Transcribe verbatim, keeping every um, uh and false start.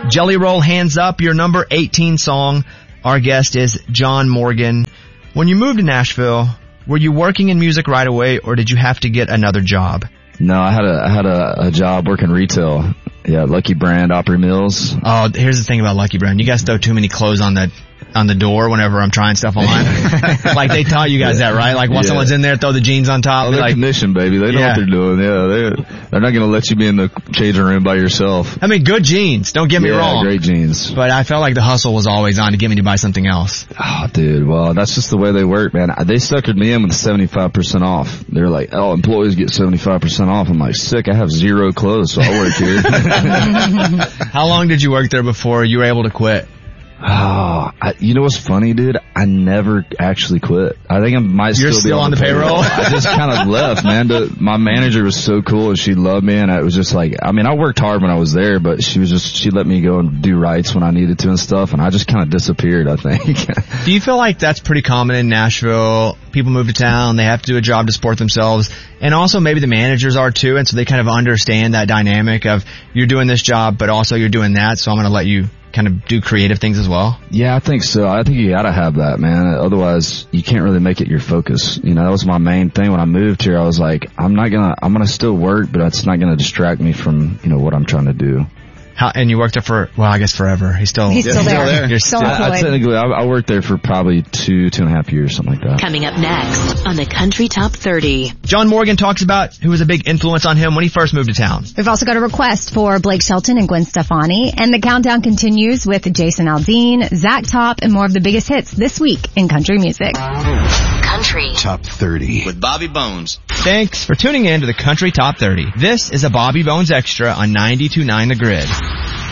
Jelly Roll, Hands Up, your number eighteen song. Our guest is John Morgan. When you moved to Nashville, were you working in music right away, or did you have to get another job? No, I had a I had a, a job working retail. Yeah, Lucky Brand, Opry Mills. Oh, here's the thing about Lucky Brand. You guys throw too many clothes on the on the door whenever I'm trying stuff online. Like they taught you guys that, right? Like once yeah. someone's in there, throw the jeans on top. Oh, they're like, commissioned, baby. They know yeah. what they're doing. Yeah, they're, they're not going to let you be in the changing room by yourself. I mean, good jeans. Don't get me yeah, wrong. Great jeans. But I felt like the hustle was always on to get me to buy something else. Oh, dude. Well, that's just the way they work, man. They suckered me in with seventy-five percent off. They're like, oh, employees get seventy-five percent off. I'm like, sick. I have zero clothes, so I'll work here. How long did you work there before you were able to quit? Oh, I, you know what's funny, dude? I never actually quit. I think I might You're still, still be on, on the payroll. payroll. I just kind of left, man. The, my manager was so cool and she loved me, and it was just like, I mean, I worked hard when I was there, but she was just, she let me go and do rights when I needed to and stuff, and I just kind of disappeared, I think. Do you feel like that's pretty common in Nashville? People move to town, they have to do a job to support themselves, and also maybe the managers are too, and so they kind of understand that dynamic of you're doing this job, but also you're doing that, so I'm going to let you kind of do creative things as well? Yeah, I think so. I think you gotta have that, man. Otherwise, you can't really make it your focus. You know, that was my main thing when I moved here. I was like, I'm not gonna, I'm gonna still work, but it's not gonna distract me from, you know, what I'm trying to do. How, and you worked there for, well, I guess forever. He's still, He's still there. there. You're still still, I, I technically, I, I worked there for probably two, two and a half years, something like that. Coming up next on the Country Top thirty. John Morgan talks about who was a big influence on him when he first moved to town. We've also got a request for Blake Shelton and Gwen Stefani, and the countdown continues with Jason Aldean, Zach Top, and more of the biggest hits this week in country music. Country Top thirty with Bobby Bones. Thanks for tuning in to the Country Top thirty. This is a Bobby Bones Extra on ninety-two point nine The Grid.